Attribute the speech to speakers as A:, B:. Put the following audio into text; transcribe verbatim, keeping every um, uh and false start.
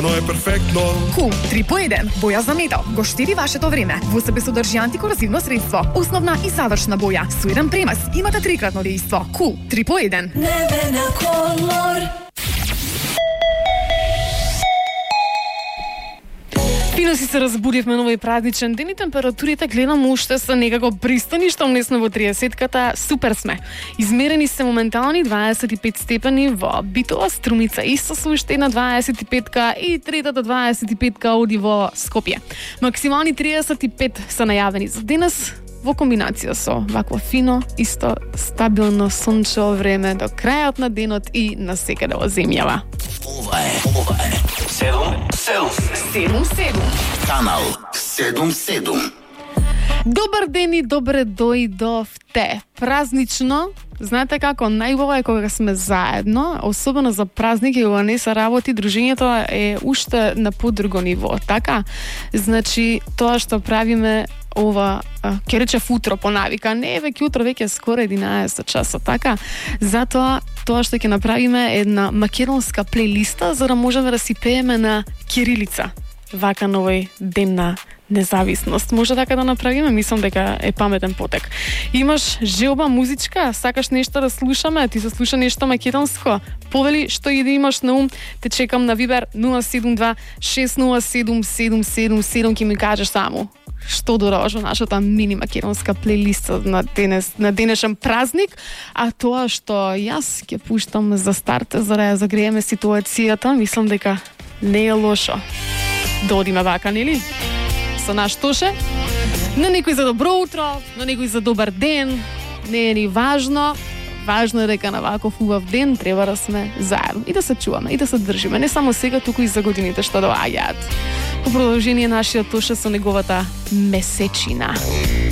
A: Ано е перфектно.
B: Кул три по еден, боја за метал, го штеди вашето време. Во себе содржи антикорозивно средство, основна и садочна боја, со еден премаз, имате трикратно дејство. Кул три по еден.
C: Небена колор.
D: Фино си се разбудивме на овој празничен ден и температурите гледам уште се некако пристани, штом не сме во триесетката, супер сме. Измерени се моментални дваесет и пет степени во Битола, Струмица исто се уште една дваесет и петка и третата дваесет и петка оди во Скопје. Максимални триесет и пет се најавени за денес, во комбинација со вакво фино, исто стабилно сончево време до крајот на денот и на секаде во земјава.
E: Ова е, ова е седум седум
B: седум седум.
E: Канал седум седум.
D: Добар ден и добре дојдовте. Празнично, знаете како, најубаво е кога сме заедно, особено за празник и кога не се работи, дружењето е уште на подруго ниво, така? Значи, тоа што правиме ова, ќе речев утро по навика, не е веќе утро, веќе е скоро единаесет часа, така? Затоа, тоа што ќе направиме е една македонска плейлиста, за да можеме да си пееме на кирилица, вака на овој ден на независност. Може така да направиме, мислам дека е паметен потек. Имаш желба музичка, сакаш нешто да слушаме, ти се слуша нешто македонско, повели што и да имаш на ум, те чекам на Вибер нула седум два шест нула седум седум седум седум, ќе ми кажеш само што дорож во нашата мини македонска плейлиста на денес, на денешен празник, а тоа што јас ќе пуштам за старт за да ја загрееме ситуацијата, мислам дека не е лошо. Да одиме вака, нели? Со наш Тоше. На некој за добро утро, на некој за добар ден, не е ни важно. Важно е дека на ваков убав ден треба да сме заедно и да се чуваме и да се држиме, не само сега, туку и за годините што доаѓаат. По продолжение нашиот Тоше со неговата месечина.